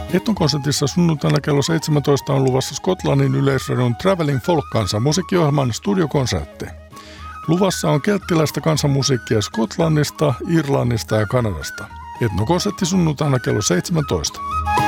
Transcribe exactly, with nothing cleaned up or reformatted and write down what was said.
Etnokonsertissa sunnuntaina kello seitsemäntoista on luvassa Skotlannin yleisradion Travelling Folk-kansan musiikkiohjelman studiokonsertti. Luvassa on kelttiläistä kansanmusiikkia Skotlannista, Irlannista ja Kanadasta. Etnokonsertti sunnuntaina kello seitsemäntoista.